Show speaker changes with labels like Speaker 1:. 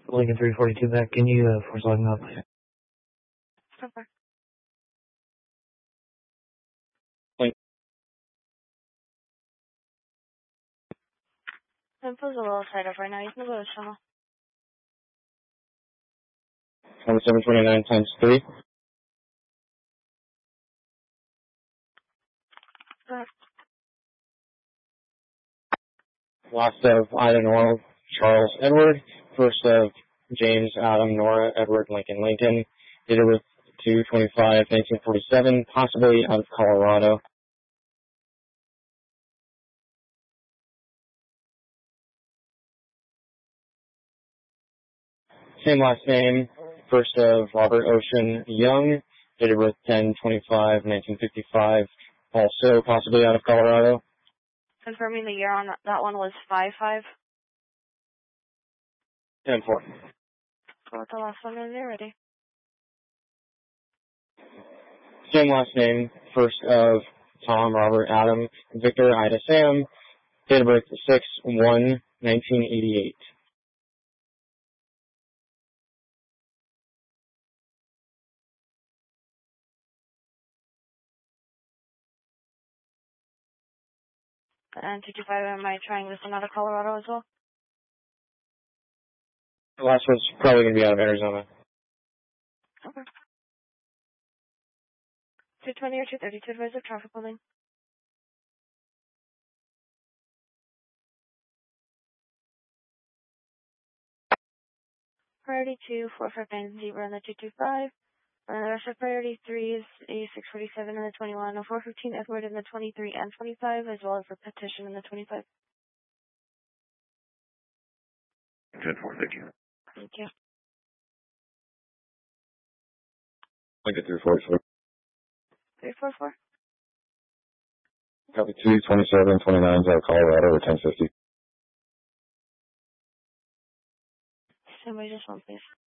Speaker 1: Lincoln 342 back. Can you force log me up?
Speaker 2: Okay. Info's a little tight up right now. You can go to the channel.
Speaker 3: 2729 times 3. Last of Ida Nora, Charles Edward. First of James Adam Nora Edward Lincoln Lincoln. Date of birth 2/25/1947, possibly out of Colorado. Same last name. First of Robert Ocean Young. Date of birth 10/25/1955, also possibly out of Colorado.
Speaker 2: Confirming the year on that one was 5/5.
Speaker 3: 10-4.
Speaker 2: Go with the last one when you're ready.
Speaker 3: Same last name. First of Tom Robert Adam Victor Ida Sam. Date of birth 6/1/1988.
Speaker 2: And 225, am I trying this one out of Colorado as well?
Speaker 3: The last one's probably going to be out of Arizona.
Speaker 2: Okay. 220 or 230 to advise of traffic holding. Priority 2, 4590 on the 225. The rest of priority 3 is a 647 and the 21, a 415 Edward in the 23 and 25, as well as a petition in the 25.
Speaker 4: 10-4, thank you.
Speaker 2: Thank you.
Speaker 4: Lincoln 344.
Speaker 2: 344.
Speaker 4: Copy 22729 out of Colorado or 1050.
Speaker 2: Somebody just one, please.